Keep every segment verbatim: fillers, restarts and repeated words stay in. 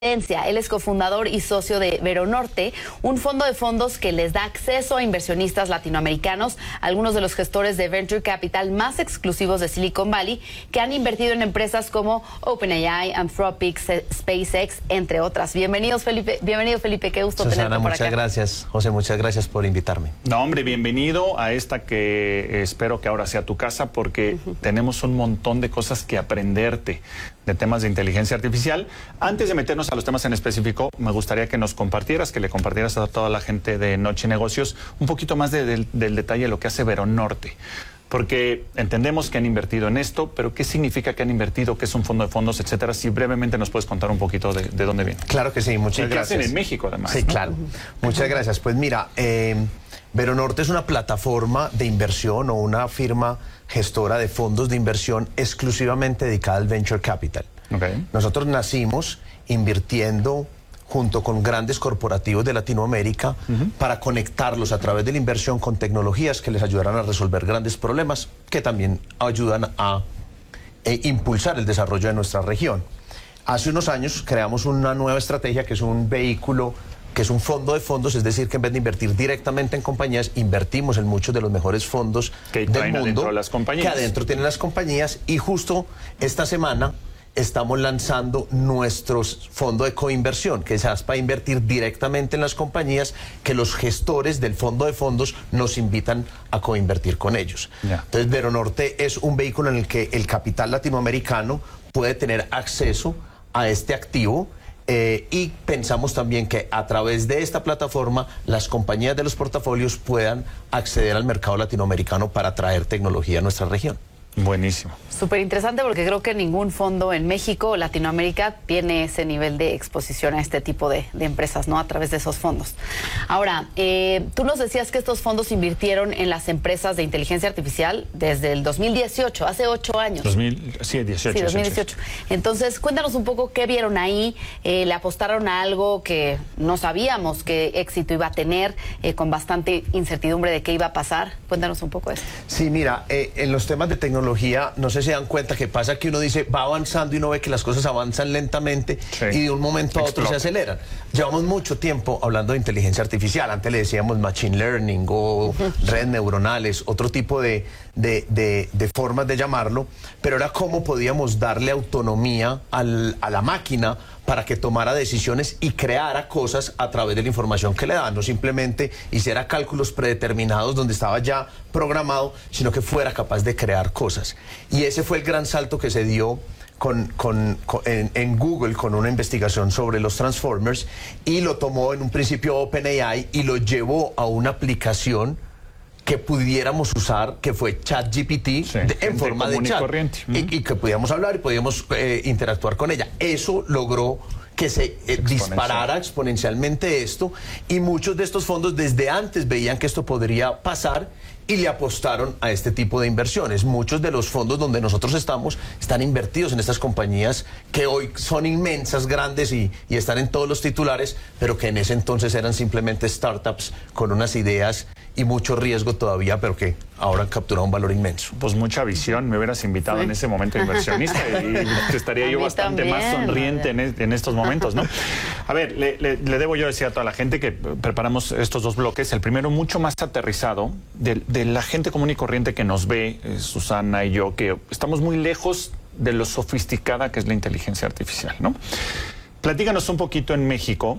Él es cofundador y socio de Veronorte, un fondo de fondos que les da acceso a inversionistas latinoamericanos, algunos de los gestores de Venture Capital más exclusivos de Silicon Valley, que han invertido en empresas como OpenAI, Anthropic, SpaceX, entre otras. Bienvenidos, Felipe. Bienvenido, Felipe. Qué gusto Susana, tenerte por acá. muchas gracias. José, muchas gracias por invitarme. No, hombre, bienvenido a esta que espero que ahora sea tu casa, porque uh-huh. tenemos un montón de cosas que aprenderte de temas de inteligencia artificial. Antes de meternos a los temas en específico, me gustaría que nos compartieras, que le compartieras a toda la gente de Noche Negocios un poquito más de, de, del detalle de lo que hace Veronorte. Porque entendemos que han invertido en esto, pero ¿qué significa que han invertido? ¿Qué es un fondo de fondos, etcétera? Si brevemente nos puedes contar un poquito de, de dónde viene. Claro que sí, muchas y gracias. ¿Qué hacen en México, además? Sí, ¿no? claro. Muchas gracias. Pues mira, eh, Veronorte es una plataforma de inversión o una firma gestora de fondos de inversión exclusivamente dedicada al Venture Capital. Okay. Nosotros nacimos invirtiendo junto con grandes corporativos de Latinoamérica uh-huh. para conectarlos a través de la inversión con tecnologías que les ayudarán a resolver grandes problemas que también ayudan a eh, impulsar el desarrollo de nuestra región. Hace unos años creamos una nueva estrategia que es un vehículo, que es un fondo de fondos, es decir, que en vez de invertir directamente en compañías, invertimos en muchos de los mejores fondos que del mundo, de las compañías. que adentro tienen las compañías, y justo esta semana estamos lanzando nuestro fondo de coinversión, que es para invertir directamente en las compañías que los gestores del fondo de fondos nos invitan a coinvertir con ellos. Yeah. Entonces, Veronorte es un vehículo en el que el capital latinoamericano puede tener acceso a este activo. Eh, y pensamos también que a través de esta plataforma las compañías de los portafolios puedan acceder al mercado latinoamericano para traer tecnología a nuestra región. Buenísimo. Súper interesante, porque creo que ningún fondo en México o Latinoamérica tiene ese nivel de exposición a este tipo de, de empresas, ¿no? A través de esos fondos. Ahora, eh, tú nos decías que estos fondos invirtieron en las empresas de inteligencia artificial desde el dos mil dieciocho, hace ocho años. dos mil, sí, dieciocho. Sí, dos mil dieciocho. Entonces, cuéntanos un poco qué vieron ahí. Eh, ¿Le apostaron a algo que no sabíamos qué éxito iba a tener, eh, con bastante incertidumbre de qué iba a pasar? Cuéntanos un poco eso. Sí, mira, eh, en los temas de tecnología, no sé si se dan cuenta que pasa que uno dice, va avanzando y uno ve que las cosas avanzan lentamente sí. y de un momento a otro Explota. se aceleran. Llevamos mucho tiempo hablando de inteligencia artificial. Antes le decíamos machine learning o uh-huh. redes neuronales, otro tipo de, de, de, de formas de llamarlo, pero era cómo podíamos darle autonomía al, a la máquina para que tomara decisiones y creara cosas a través de la información que le daban, no simplemente hiciera cálculos predeterminados donde estaba ya programado, sino que fuera capaz de crear cosas. Y ese fue el gran salto que se dio con, con, con, en, en Google con una investigación sobre los Transformers, y lo tomó en un principio OpenAI y lo llevó a una aplicación que pudiéramos usar, que fue ChatGPT, sí, de, en forma de chat, y, y, y que podíamos hablar y podíamos eh, interactuar con ella. Eso logró que se eh, disparara exponencialmente esto, y muchos de estos fondos desde antes veían que esto podría pasar y le apostaron a este tipo de inversiones. Muchos de los fondos donde nosotros estamos están invertidos en estas compañías que hoy son inmensas, grandes y, y están en todos los titulares, pero que en ese entonces eran simplemente startups con unas ideas y mucho riesgo todavía, pero que ahora han capturado un valor inmenso. Pues mucha visión. Me hubieras invitado sí. en ese momento inversionista y estaría yo bastante también, más sonriente en, en estos momentos, ¿no? A ver, le, le, le debo yo decir a toda la gente que preparamos estos dos bloques. El primero mucho más aterrizado de, de la gente común y corriente que nos ve, eh, Susana y yo, que estamos muy lejos de lo sofisticada que es la inteligencia artificial, ¿no? Platícanos un poquito en México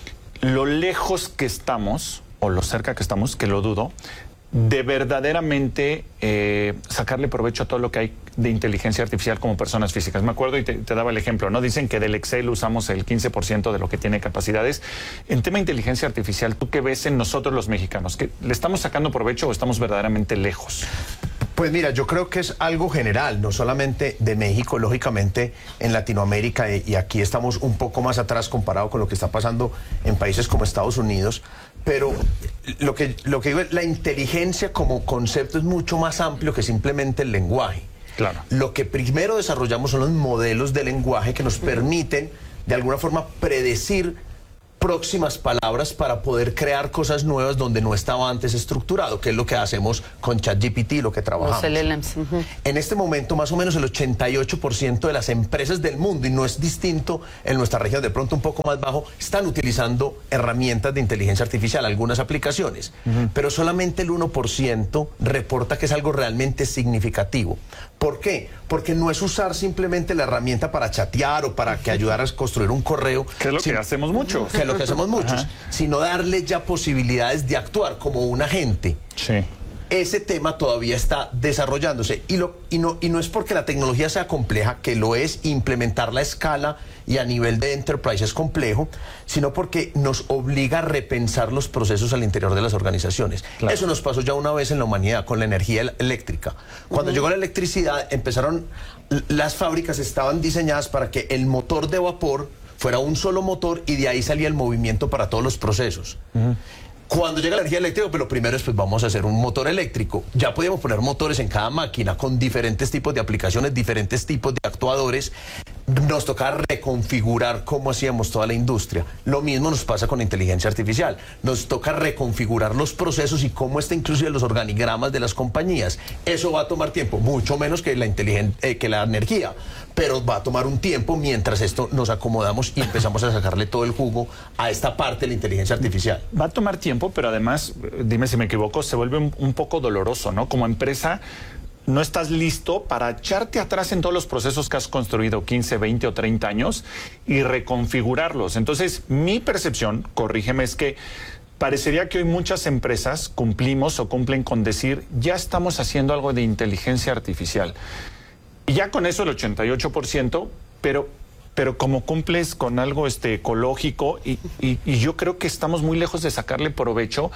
lo lejos que estamos, o lo cerca que estamos, que lo dudo, de verdaderamente eh, sacarle provecho a todo lo que hay de inteligencia artificial como personas físicas. Me acuerdo y te, te daba el ejemplo, ¿no? Dicen que del Excel usamos el quince por ciento de lo que tiene capacidades. En tema de inteligencia artificial, ¿tú qué ves en nosotros los mexicanos? ¿Que le estamos sacando provecho o estamos verdaderamente lejos? Pues mira, yo creo que es algo general, no solamente de México, lógicamente en Latinoamérica, y aquí estamos un poco más atrás comparado con lo que está pasando en países como Estados Unidos, pero lo que, lo que digo es, la inteligencia como concepto es mucho más amplio que simplemente el lenguaje. Claro. Lo que primero desarrollamos son los modelos de lenguaje que nos permiten de alguna forma predecir próximas palabras para poder crear cosas nuevas donde no estaba antes estructurado, que es lo que hacemos con ChatGPT, lo que trabajamos. Los L L Ms. Uh-huh. En este momento, más o menos el ochenta y ocho por ciento de las empresas del mundo, y no es distinto en nuestra región, de pronto un poco más bajo, están utilizando herramientas de inteligencia artificial, algunas aplicaciones, uh-huh. pero solamente el uno por ciento reporta que es algo realmente significativo. ¿Por qué? Porque no es usar simplemente la herramienta para chatear o para que ayudar a construir un correo. Que es lo que hacemos muchos. Que es lo que hacemos muchos, Ajá. sino darle ya posibilidades de actuar como un agente. Sí. Ese tema todavía está desarrollándose y, lo, y, no, y no es porque la tecnología sea compleja, que lo es, implementarla a escala y a nivel de enterprise es complejo, sino porque nos obliga a repensar los procesos al interior de las organizaciones. Claro. Eso nos pasó ya una vez en la humanidad con la energía eléctrica. Cuando uh-huh. llegó la electricidad, empezaron, las fábricas estaban diseñadas para que el motor de vapor fuera un solo motor y de ahí salía el movimiento para todos los procesos. Uh-huh. Cuando llega la energía eléctrica, pues lo primero es, pues vamos a hacer un motor eléctrico. Ya podíamos poner motores en cada máquina con diferentes tipos de aplicaciones, diferentes tipos de actuadores. Nos tocaba reconfigurar cómo hacíamos toda la industria. Lo mismo nos pasa con la inteligencia artificial. Nos toca reconfigurar los procesos y cómo está inclusive los organigramas de las compañías. Eso va a tomar tiempo, mucho menos que la, inteligen- eh, que la energía, pero va a tomar un tiempo mientras esto nos acomodamos y empezamos a sacarle todo el jugo a esta parte de la inteligencia artificial. Va a tomar tiempo, pero además, dime si me equivoco, se vuelve un, un poco doloroso, ¿no? Como empresa, no estás listo para echarte atrás en todos los procesos que has construido quince, veinte o treinta años y reconfigurarlos. Entonces, mi percepción, corrígeme, es que parecería que hoy muchas empresas cumplimos o cumplen con decir, ya estamos haciendo algo de inteligencia artificial. Y ya con eso el ochenta y ocho por ciento, pero, pero como cumples con algo este, ecológico, y, y, y yo creo que estamos muy lejos de sacarle provecho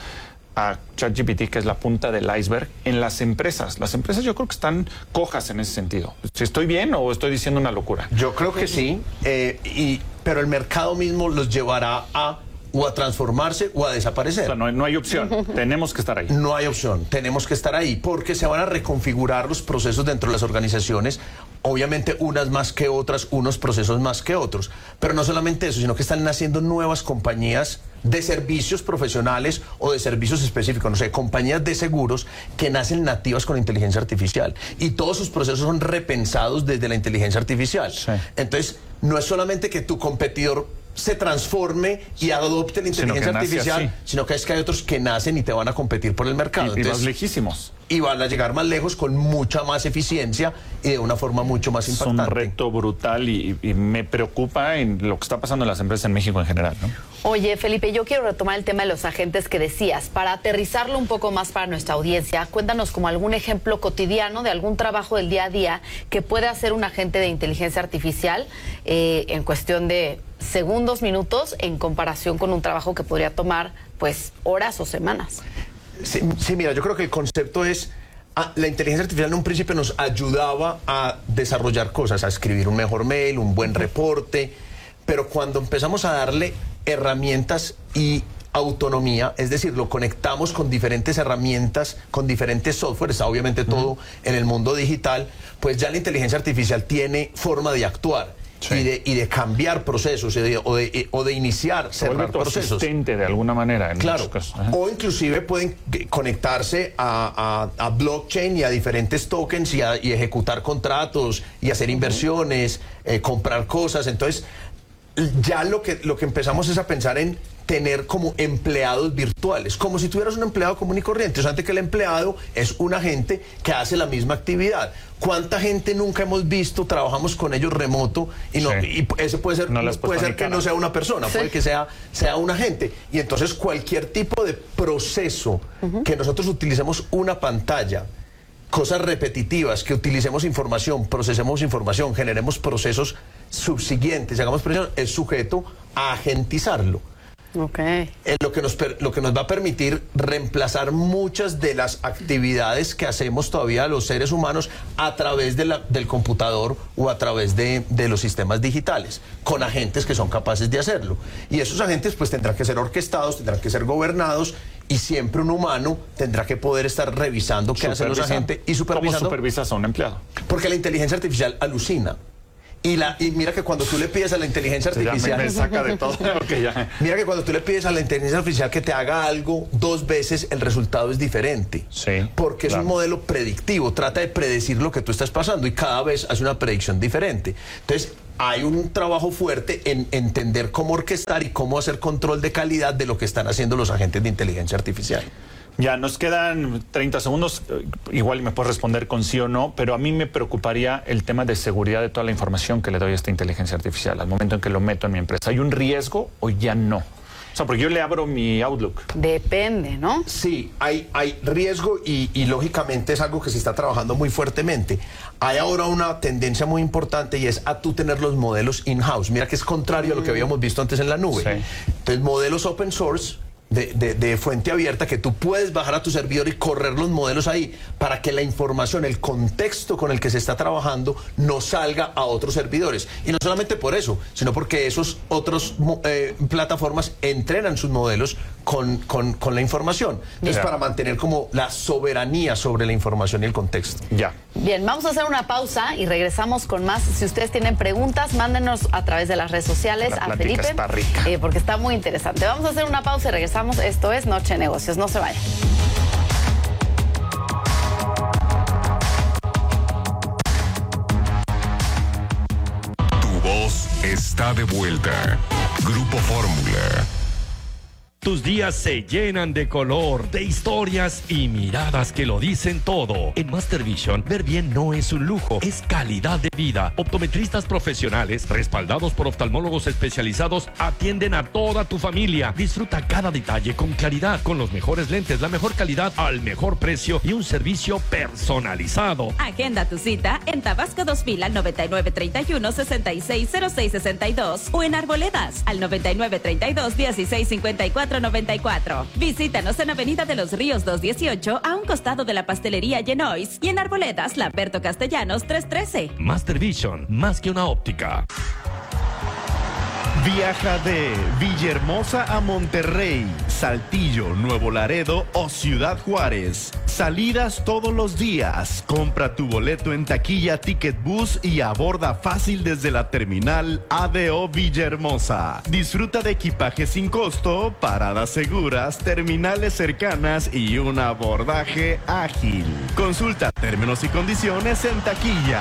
a ChatGPT, que es la punta del iceberg, en las empresas. Las empresas yo creo que están cojas en ese sentido. ¿Si estoy bien o estoy diciendo una locura? Yo creo que sí, eh, y, pero el mercado mismo los llevará a o a transformarse o a desaparecer. O sea, no, no hay opción, tenemos que estar ahí. No hay opción, tenemos que estar ahí, porque se van a reconfigurar los procesos dentro de las organizaciones, obviamente unas más que otras, unos procesos más que otros, pero no solamente eso, sino que están naciendo nuevas compañías de servicios profesionales o de servicios específicos, no sé, compañías de seguros que nacen nativas con inteligencia artificial y todos sus procesos son repensados desde la inteligencia artificial. Sí. Entonces, no es solamente que tu competidor se transforme y adopte la inteligencia sino artificial, sino que es que hay otros que nacen y te van a competir por el mercado. Y, y vas lejísimos. Y van a llegar más lejos con mucha más eficiencia y de una forma mucho más impactante. Es un reto brutal y, y me preocupa en lo que está pasando en las empresas en México en general, ¿no? Oye, Felipe, yo quiero retomar el tema de los agentes que decías. Para aterrizarlo un poco más para nuestra audiencia, cuéntanos como algún ejemplo cotidiano de algún trabajo del día a día que puede hacer un agente de inteligencia artificial eh, en cuestión de segundos, minutos, en comparación con un trabajo que podría tomar, pues, horas o semanas. Sí, sí, mira, yo creo que el concepto es, ah, la inteligencia artificial en un principio nos ayudaba a desarrollar cosas, a escribir un mejor mail, un buen reporte, pero cuando empezamos a darle herramientas y autonomía, es decir, lo conectamos con diferentes herramientas, con diferentes softwares, obviamente todo uh-huh. en el mundo digital, pues ya la inteligencia artificial tiene forma de actuar. Sí. Y, de, y de cambiar procesos y de, o, de, o de iniciar, cerrar procesos. Asistente de alguna manera. En claro. O inclusive pueden conectarse a, a, a blockchain y a diferentes tokens y, a, y ejecutar contratos y hacer inversiones, eh, comprar cosas. Entonces, ya lo que, lo que empezamos es a pensar en tener como empleados virtuales, como si tuvieras un empleado común y corriente. O sea, antes que el empleado es un agente que hace la misma actividad. ¿Cuánta gente nunca hemos visto, trabajamos con ellos remoto y no sí. y ese puede ser, no puede ser que no sea una persona, sí. puede que sea, sea un agente? Y entonces cualquier tipo de proceso uh-huh. que nosotros utilicemos una pantalla, cosas repetitivas, que utilicemos información, procesemos información, generemos procesos subsiguientes, hagamos procesos, es sujeto a agentizarlo. Okay. Es lo que nos lo que nos va a permitir reemplazar muchas de las actividades que hacemos todavía los seres humanos a través de la, del computador o a través de, de los sistemas digitales, con agentes que son capaces de hacerlo. Y esos agentes pues tendrán que ser orquestados, tendrán que ser gobernados, y siempre un humano tendrá que poder estar revisando qué hacen los agentes y supervisando. ¿Cómo supervisas a un empleado? Porque la inteligencia artificial alucina. Y, la, y mira que cuando tú le pides a la inteligencia artificial... Ya me, me saca de todo. Okay, ya. Mira que cuando tú le pides a la inteligencia artificial que te haga algo dos veces, el resultado es diferente. Sí. Porque claro. es un modelo predictivo, trata de predecir lo que tú estás pasando y cada vez hace una predicción diferente. Entonces, hay un trabajo fuerte en entender cómo orquestar y cómo hacer control de calidad de lo que están haciendo los agentes de inteligencia artificial. Ya, nos quedan treinta segundos, igual me puedes responder con sí o no, pero a mí me preocuparía el tema de seguridad de toda la información que le doy a esta inteligencia artificial al momento en que lo meto en mi empresa. ¿Hay un riesgo o ya no? O sea, porque yo le abro mi Outlook. Depende, ¿no? Sí, hay, hay riesgo y, y lógicamente es algo que se está trabajando muy fuertemente. Hay ahora una tendencia muy importante y es a tú tener los modelos in-house. Mira que es contrario mm. a lo que habíamos visto antes en la nube. Sí. Entonces, modelos open source... De, de, de fuente abierta que tú puedes bajar a tu servidor y correr los modelos ahí para que la información, el contexto con el que se está trabajando no salga a otros servidores. Y no solamente por eso, sino porque esos otros eh, plataformas entrenan sus modelos con, con, con la información. Entonces, ya. para mantener como la soberanía sobre la información y el contexto. Ya. Bien, vamos a hacer una pausa y regresamos con más. Si ustedes tienen preguntas, mándenos a través de las redes sociales la a Felipe. Está rica. Eh, porque está muy interesante. Vamos a hacer una pausa y regresamos. Esto es Noche de Negocios. No se vayan. Tu voz está de vuelta. Grupo Fórmula. Tus días se llenan de color, de historias y miradas que lo dicen todo. En Master Vision, ver bien no es un lujo, es calidad de vida. Optometristas profesionales, respaldados por oftalmólogos especializados, atienden a toda tu familia. Disfruta cada detalle con claridad, con los mejores lentes, la mejor calidad, al mejor precio y un servicio personalizado. Agenda tu cita en Tabasco dos mil al noventa y nueve treinta y uno sesenta y seis cero seis sesenta y dos o en Arboledas al noventa y nueve treinta y dos dieciséis cincuenta y cuatro noventa y cuatro. Visítanos en Avenida de los Ríos doscientos dieciocho a un costado de la pastelería Genois y en Arboledas, Lamberto Castellanos trescientos trece. Master Vision, más que una óptica. Viaja de Villahermosa a Monterrey, Saltillo, Nuevo Laredo o Ciudad Juárez. Salidas todos los días. Compra tu boleto en taquilla Ticket Bus y aborda fácil desde la terminal A D O Villahermosa. Disfruta de equipaje sin costo, paradas seguras, terminales cercanas y un abordaje ágil. Consulta términos y condiciones en taquilla.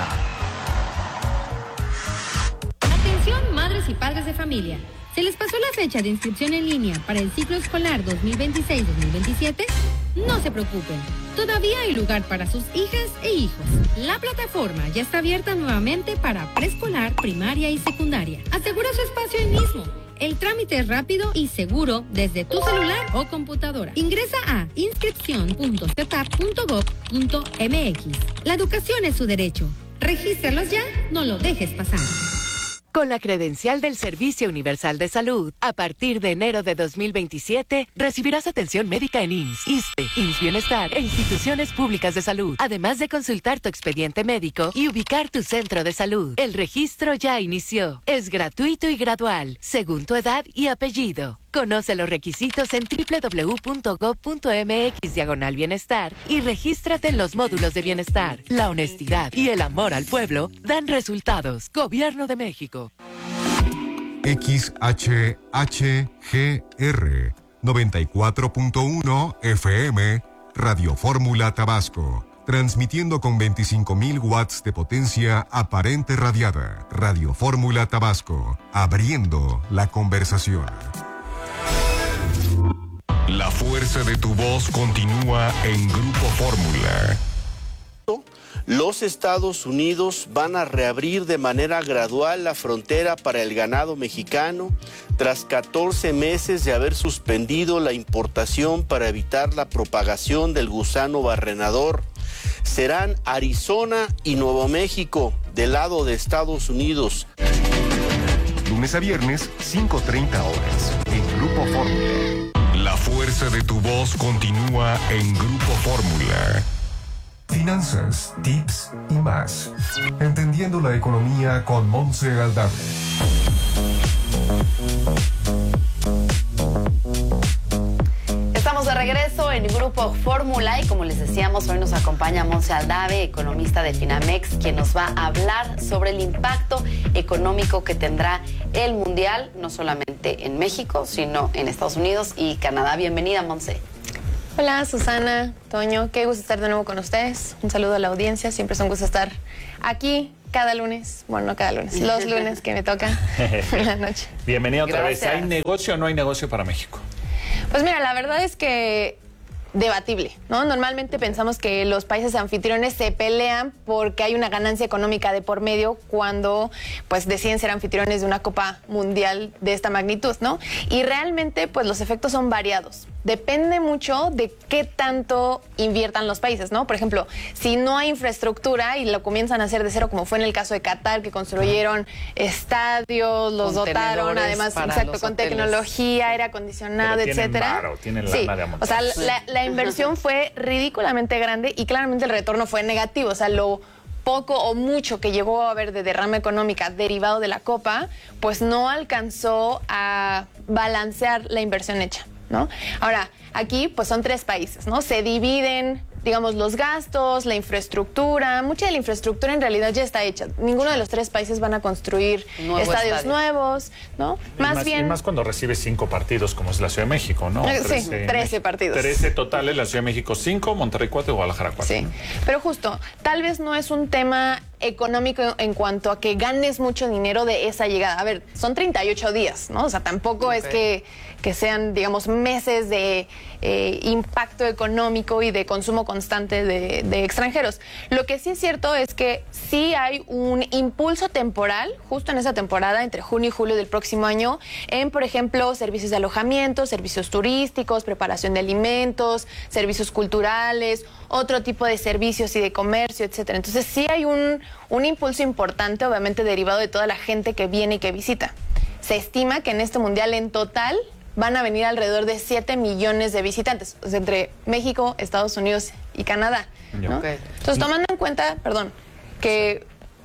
Atención, madres y padres de familia. ¿Se les pasó la fecha de inscripción en línea para el ciclo escolar dos mil veintiséis dos mil veintisiete? No se preocupen. Todavía hay lugar para sus hijas e hijos. La plataforma ya está abierta nuevamente para preescolar, primaria y secundaria. Asegura su espacio hoy mismo. El trámite es rápido y seguro desde tu celular o computadora. Ingresa a inscripción punto c e t a p punto gov punto m x. La educación es su derecho. Regístralos ya, no lo dejes pasar. Con la credencial del Servicio Universal de Salud, a partir de enero de dos mil veintisiete, recibirás atención médica en I M S S, ISSSTE, I M S S Bienestar e instituciones públicas de salud, además de consultar tu expediente médico y ubicar tu centro de salud. El registro ya inició. Es gratuito y gradual, según tu edad y apellido. Conoce los requisitos en doble u doble u doble u punto gov punto m x diagonal bienestar y regístrate en los módulos de bienestar. La honestidad y el amor al pueblo dan resultados. Gobierno de México. X H H G R noventa y cuatro punto uno F M Radio Fórmula Tabasco. Transmitiendo con veinticinco mil watts de potencia aparente radiada. Radio Fórmula Tabasco. Abriendo la conversación. La fuerza de tu voz continúa en Grupo Fórmula. Los Estados Unidos van a reabrir de manera gradual la frontera para el ganado mexicano tras catorce meses de haber suspendido la importación para evitar la propagación del gusano barrenador. Serán Arizona y Nuevo México del lado de Estados Unidos. Lunes a viernes, cinco treinta horas, en Grupo Fórmula. La fuerza de tu voz continúa en Grupo Fórmula. Finanzas, tips y más. Entendiendo la economía con Montse Aldave. Estamos de regreso en Grupo Fórmula y como les decíamos, hoy nos acompaña Monse Aldave, economista de Finamex, quien nos va a hablar sobre el impacto económico que tendrá el Mundial, no solamente en México, sino en Estados Unidos y Canadá. Bienvenida, Monse. Hola, Susana, Toño, qué gusto estar de nuevo con ustedes. Un saludo a la audiencia, siempre es un gusto estar aquí cada lunes, bueno, no cada lunes, los lunes que me toca en la noche. Bienvenida otra Gracias. vez. ¿Hay negocio o no hay negocio para México? Pues mira, la verdad es que debatible, ¿no? Normalmente pensamos que los países anfitriones se pelean porque hay una ganancia económica de por medio cuando pues deciden ser anfitriones de una Copa Mundial de esta magnitud, ¿no? Y realmente pues los efectos son variados. Depende mucho de qué tanto inviertan los países, ¿no? Por ejemplo, si no hay infraestructura y lo comienzan a hacer de cero, como fue en el caso de Qatar, que construyeron estadios, los dotaron, además, exacto, con hoteles. Tecnología, aire acondicionado, Pero tienen etcétera. varo, tienen Sí, lana de amontonar. o sea, la, la inversión fue ridículamente grande y claramente el retorno fue negativo. O sea, lo poco o mucho que llegó a haber de derrama económica derivado de la Copa, pues no alcanzó a balancear la inversión hecha, ¿no? Ahora, aquí pues son tres países, ¿no? Se dividen, digamos, los gastos, la infraestructura. Mucha de la infraestructura en realidad ya está hecha. Ninguno de los tres países van a construir Nuevo estadios estadio. nuevos, ¿no? Y Más, más, bien... y más cuando recibe cinco partidos, como es la Ciudad de México, ¿no? Eh, sí, trece partidos. trece totales, la Ciudad de México cinco, Monterrey cuatro y Guadalajara cuatro. Sí, pero justo, tal vez no es un tema económico en cuanto a que ganes mucho dinero de esa llegada. A ver, son treinta y ocho días, ¿no? O sea, tampoco Okay. es que, que sean, digamos, meses de eh, impacto económico y de consumo constante de, de extranjeros. Lo que sí es cierto es que sí hay un impulso temporal, justo en esa temporada, entre junio y julio del próximo año, en, por ejemplo, servicios de alojamiento, servicios turísticos, preparación de alimentos, servicios culturales, otro tipo de servicios y de comercio, etcétera. Entonces sí hay un, un impulso importante, obviamente derivado de toda la gente que viene y que visita. Se estima que en este mundial en total van a venir alrededor de siete millones de visitantes, o sea, entre México, Estados Unidos y Canadá, ¿no? Okay. Entonces, tomando en cuenta, perdón, que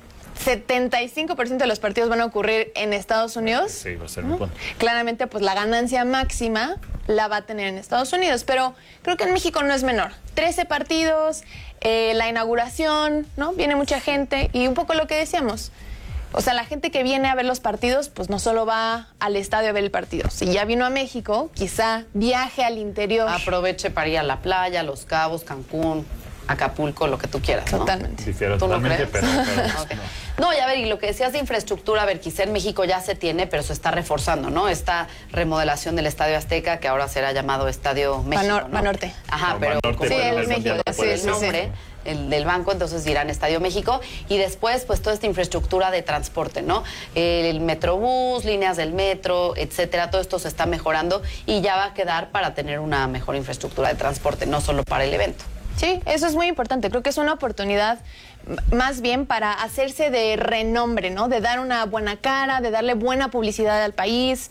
setenta y cinco por ciento de los partidos van a ocurrir en Estados Unidos, Sí, va a ser ¿no? mi punto. Claramente, pues la ganancia máxima la va a tener en Estados Unidos, pero creo que en México no es menor. trece partidos, eh, la inauguración, ¿no? Viene mucha gente y un poco lo que decíamos. O sea, la gente que viene a ver los partidos, pues no solo va al estadio a ver el partido. Si ya vino a México, quizá viaje al interior. Aproveche para ir a la playa, Los Cabos, Cancún, Acapulco, lo que tú quieras, ¿no? Totalmente. Difiero ¿Tú no totalmente, crees? pero, pero Ok. No, y a ver, y lo que decías de infraestructura, a ver, quizá en México ya se tiene, pero se está reforzando, ¿no? Esta remodelación del Estadio Azteca, que ahora será llamado Estadio México, Banor- ¿no? Banorte. Ajá, No, pero Banorte, como Sí, pero el el México, Mundial no sí, puede sí, ser. sí. nombre, el del banco, entonces dirán Estadio México, y después, pues, toda esta infraestructura de transporte, ¿no? El metrobús, líneas del metro, etcétera, todo esto se está mejorando y ya va a quedar para tener una mejor infraestructura de transporte, no solo para el evento. Sí, eso es muy importante. Creo que es una oportunidad m- más bien para hacerse de renombre, ¿no? De dar una buena cara, de darle buena publicidad al país.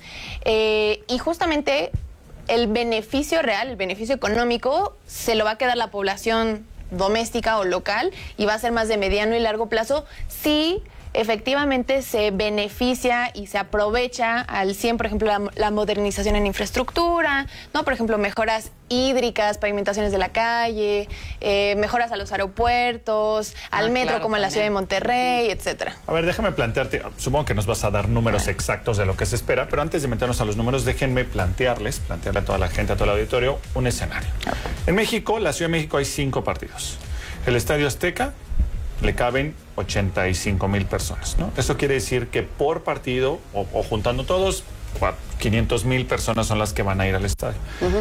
Eh, y justamente el beneficio real, el beneficio económico, se lo va a quedar la población doméstica o local y va a ser más de mediano y largo plazo si efectivamente se beneficia y se aprovecha al cien, por ejemplo, la, la modernización en infraestructura, ¿no? Por ejemplo, mejoras hídricas, pavimentaciones de la calle, eh, mejoras a los aeropuertos, al Ah, metro claro, como en la también. ciudad de Monterrey, etcétera. A ver, déjame plantearte, supongo que nos vas a dar números exactos de lo que se espera, pero antes de meternos a los números, déjenme plantearles, plantearle a toda la gente, a todo el auditorio, un escenario. En México, la Ciudad de México, hay cinco partidos. El Estadio Azteca le caben ochenta y cinco mil personas, ¿no? Eso quiere decir que por partido, o, o juntando todos, quinientos mil personas son las que van a ir al estadio.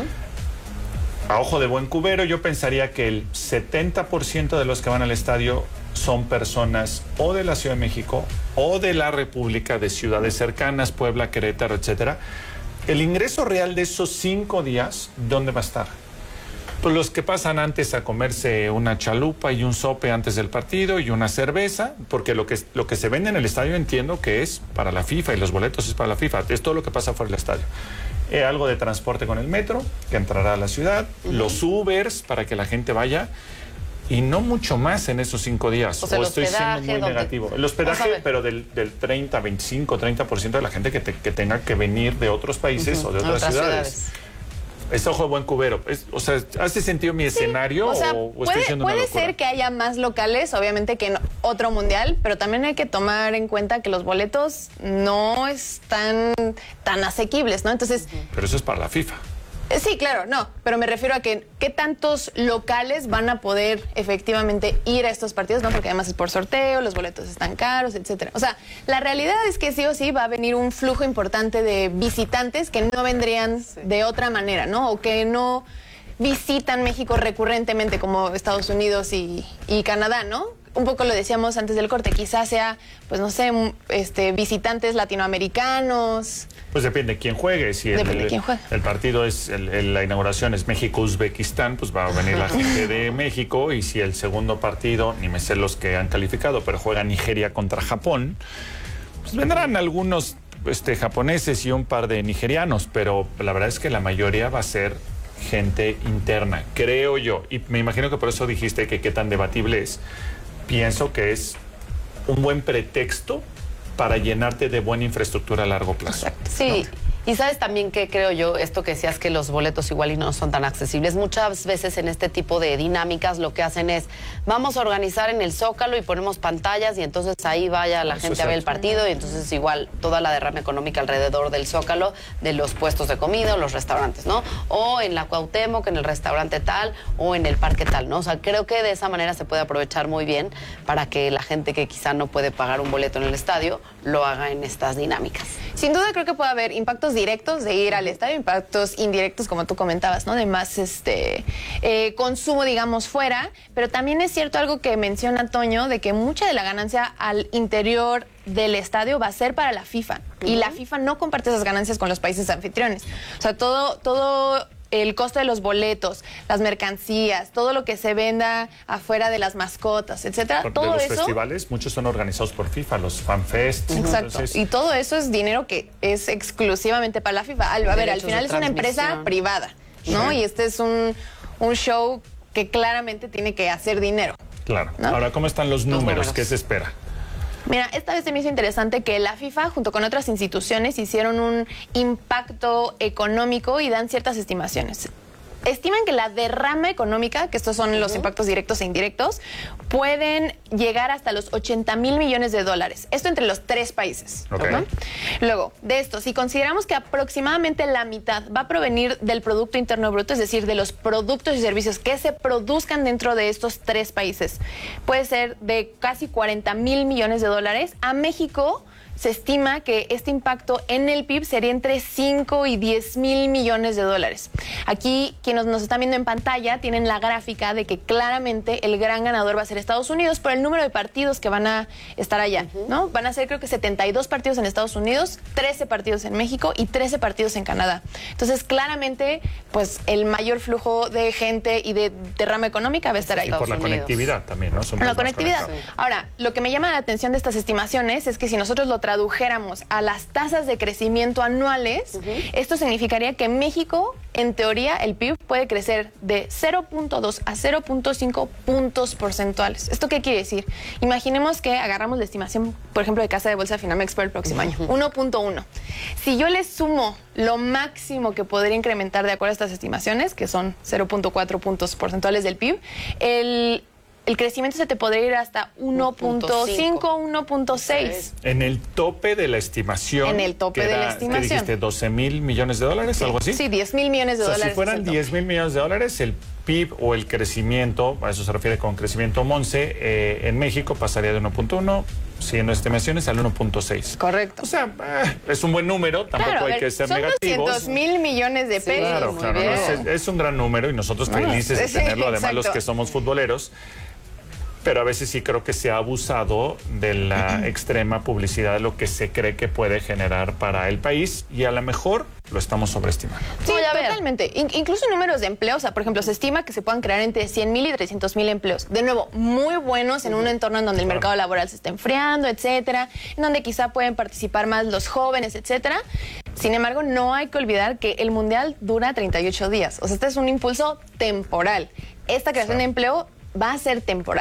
A ojo de buen cubero, yo pensaría que el setenta por ciento de los que van al estadio son personas o de la Ciudad de México o de la República, de ciudades cercanas, Puebla, Querétaro, etcétera. El ingreso real de esos cinco días, ¿dónde va a estar? Pues los que pasan antes a comerse una chalupa y un sope antes del partido y una cerveza, porque lo que, lo que se vende en el estadio entiendo que es para la FIFA y los boletos es para la FIFA, es todo lo que pasa fuera del estadio. Eh, algo de transporte con el metro, que entrará a la ciudad, uh-huh. los Ubers para que la gente vaya, y no mucho más en esos cinco días. O sea, o el estoy siendo muy donde... negativo. El hospedaje, pero del, del treinta, veinticinco, treinta por ciento de la gente que, te, que tenga que venir de otros países uh-huh. o de otras, otras ciudades. ciudades. Es ojo de buen cubero. Es, o sea, ¿hace sentido mi sí, escenario o, sea, o, o puede, estoy diciendo una puede locura? ser que haya más locales, obviamente, que en otro mundial, pero también hay que tomar en cuenta que los boletos no están tan asequibles, ¿no? Entonces... Pero eso es para la FIFA. Sí, claro, no, pero me refiero a que qué tantos locales van a poder efectivamente ir a estos partidos, ¿no? Porque además es por sorteo, los boletos están caros, etcétera. O sea, la realidad es que sí o sí va a venir un flujo importante de visitantes que no vendrían sí. de otra manera, ¿no? O que no visitan México recurrentemente como Estados Unidos y, y Canadá, ¿no? Un poco lo decíamos antes del corte, quizás sea, pues no sé, este, visitantes latinoamericanos. Pues depende de quién juegue. Si el, de quién juegue. el partido es, el, el, la inauguración es México-Uzbekistán, pues va a venir la gente de México. Y si el segundo partido, ni me sé los que han calificado, pero juega Nigeria contra Japón, pues vendrán algunos este, japoneses y un par de nigerianos, pero la verdad es que la mayoría va a ser gente interna, creo yo. Y me imagino que por eso dijiste que qué tan debatible es. Pienso que es un buen pretexto para llenarte de buena infraestructura a largo plazo. Exacto. Sí, ¿no? Y sabes también que creo yo, esto que decías que los boletos igual y no son tan accesibles, muchas veces en este tipo de dinámicas lo que hacen es, vamos a organizar en el Zócalo y ponemos pantallas y entonces ahí vaya la Eso gente a ver el partido y entonces igual toda la derrama económica alrededor del Zócalo, de los puestos de comida o los restaurantes, ¿no? O en la Cuauhtémoc, en el restaurante tal, o en el parque tal, ¿no? O sea, creo que de esa manera se puede aprovechar muy bien para que la gente que quizá no puede pagar un boleto en el estadio lo haga en estas dinámicas. Sin duda creo que puede haber impactos directos de ir al estadio, impactos indirectos, como tú comentabas, ¿no? De más este eh, consumo, digamos, fuera. Pero también es cierto algo que menciona Toño, de que mucha de la ganancia al interior del estadio va a ser para la FIFA. Uh-huh. Y la FIFA no comparte esas ganancias con los países anfitriones. O sea, todo, todo el costo de los boletos, las mercancías, todo lo que se venda afuera de las mascotas, etcétera, por, todo de los eso... festivales, muchos son organizados por FIFA, los FanFest. Exacto. Entonces... Y todo eso es dinero que es exclusivamente para la FIFA. A ver, al final es una empresa privada, ¿no? Sí. Y este es un, un show que claramente tiene que hacer dinero. Claro. ¿No? Ahora, ¿cómo están los números? números? ¿Qué se espera? Mira, esta vez se me hizo interesante que la FIFA, junto con otras instituciones, hicieron un impacto económico y dan ciertas estimaciones. Estiman que la derrama económica, que estos son los impactos directos e indirectos, pueden llegar hasta los ochenta mil millones de dólares. Esto entre los tres países. Okay. ¿No? Luego, de esto, si consideramos que aproximadamente la mitad va a provenir del Producto Interno Bruto, es decir, de los productos y servicios que se produzcan dentro de estos tres países, puede ser de casi cuarenta mil millones de dólares. A México se estima que este impacto en el P I B sería entre cinco y diez mil millones de dólares. Aquí, quienes nos están viendo en pantalla, tienen la gráfica de que claramente el gran ganador va a ser Estados Unidos por el número de partidos que van a estar allá, ¿no? Van a ser, creo que setenta y dos partidos en Estados Unidos, trece partidos en México y trece partidos en Canadá. Entonces, claramente, pues el mayor flujo de gente y de derrama económica va a estar ahí. Y por la Unidos. Conectividad también, ¿no? Somos la conectividad. Sí. Ahora, lo que me llama la atención de estas estimaciones es que si nosotros lo tradujéramos a las tasas de crecimiento anuales, uh-huh. esto significaría que México, en teoría, el P I B puede crecer de cero punto dos a cero punto cinco puntos porcentuales. ¿Esto qué quiere decir? Imaginemos que agarramos la estimación, por ejemplo, de Casa de Bolsa Finamex para el próximo año, uno punto uno. Si yo le sumo lo máximo que podría incrementar de acuerdo a estas estimaciones, que son cero punto cuatro puntos porcentuales del P I B, el el crecimiento se te podría ir hasta uno punto cinco, uno punto seis. En el tope de la estimación. En el tope era, de la estimación. ¿Qué dijiste? ¿doce mil millones de dólares? Sí, ¿Algo así? Sí, diez mil millones de o sea, dólares. Si fueran diez mil millones de dólares, el P I B o el crecimiento, a eso se refiere con crecimiento Monse, eh, en México pasaría de uno punto uno, siguiendo estimaciones, al uno punto seis. Correcto. O sea, eh, es un buen número, tampoco claro, hay ver, que ser son negativos. doscientos mil millones de pesos. Sí, claro, claro. No, es, es un gran número y nosotros felices no, de tenerlo, sí, además los que somos futboleros. Pero a veces sí creo que se ha abusado de la extrema publicidad de lo que se cree que puede generar para el país y a lo mejor lo estamos sobreestimando. Sí, totalmente. In- incluso números de empleo, o sea, por ejemplo, se estima que se puedan crear entre cien mil y trescientos mil empleos. De nuevo, muy buenos en un entorno en donde el mercado laboral se está enfriando, etcétera, en donde quizá pueden participar más los jóvenes, etcétera. Sin embargo, no hay que olvidar que el Mundial dura treinta y ocho días. O sea, este es un impulso temporal. Esta creación sí. de empleo va a ser temporal.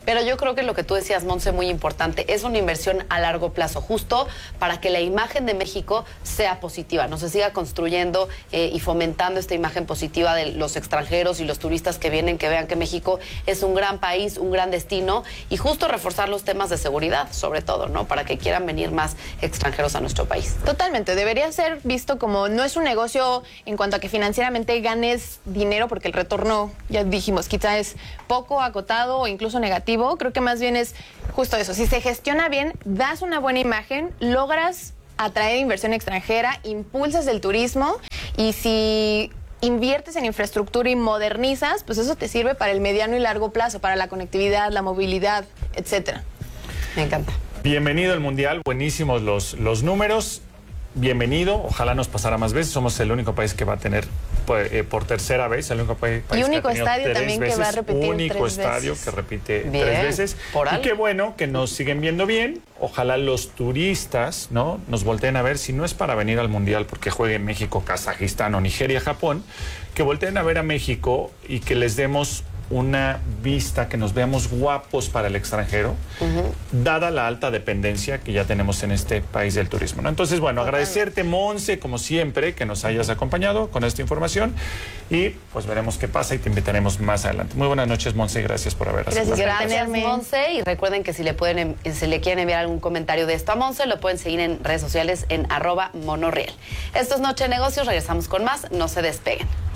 Pero yo creo que lo que tú decías, Monse, muy importante, es una inversión a largo plazo, justo para que la imagen de México sea positiva, no se siga construyendo eh, y fomentando esta imagen positiva de los extranjeros y los turistas que vienen, que vean que México es un gran país, un gran destino, y justo reforzar los temas de seguridad, sobre todo, ¿no? Para que quieran venir más extranjeros a nuestro país. Totalmente, debería ser visto como no es un negocio en cuanto a que financieramente ganes dinero, porque el retorno, ya dijimos, quizá es poco, acotado o incluso negativo. Creo que más bien es justo eso, si se gestiona bien, das una buena imagen, logras atraer inversión extranjera, impulsas el turismo, y si inviertes en infraestructura y modernizas, pues eso te sirve para el mediano y largo plazo, para la conectividad, la movilidad, etcétera. Me encanta. Bienvenido al Mundial, buenísimos los, los números. Bienvenido, ojalá nos pasara más veces. Somos el único país que va a tener pues, eh, por tercera vez, el único país, país y único que ha estadio tres también veces, que va a repetir único tres estadio veces. que repite Bien, tres veces. por Y algo. qué bueno que nos siguen viendo bien. Ojalá los turistas, ¿no?, nos volteen a ver, si no es para venir al Mundial porque juegue México, Kazajistán o Nigeria, Japón, que volteen a ver a México y que les demos una vista, que nos veamos guapos para el extranjero, uh-huh. dada la alta dependencia que ya tenemos en este país del turismo, ¿no? Entonces, bueno, agradecerte, Monse, como siempre, que nos hayas acompañado con esta información, y pues veremos qué pasa y te invitaremos más adelante. Muy buenas noches, Monse, gracias por haber asistido. Gracias, gracias, Monse, y recuerden que si le pueden, si le quieren enviar algún comentario de esto a Monse, lo pueden seguir en redes sociales en arroba monorreal. Esto es Noche de Negocios, regresamos con más, no se despeguen.